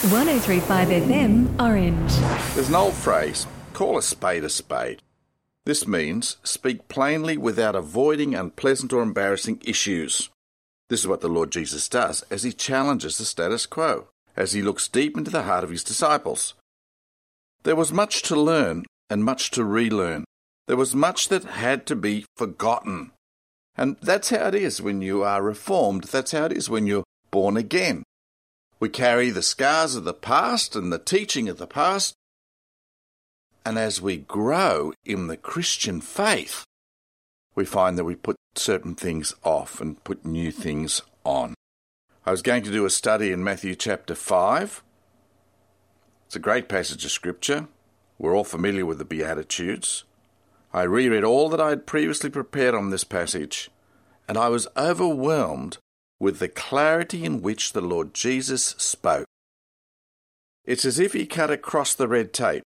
103.5 FM Orange. There's an old phrase, call a spade a spade. This means speak plainly without avoiding unpleasant or embarrassing issues. This is what the Lord Jesus does as he challenges the status quo, as he looks deep into the heart of his disciples. There was much to learn and much to relearn. There was much that had to be forgotten. And that's how it is when you are reformed. That's how it is when you're born again. We carry the scars of the past and the teaching of the past. And as we grow in the Christian faith, we find that we put certain things off and put new things on. I was going to do a study in Matthew chapter 5. It's a great passage of Scripture. We're all familiar with the Beatitudes. I reread all that I had previously prepared on this passage, and I was overwhelmed with the clarity in which the Lord Jesus spoke. It's as if he cut across the red tape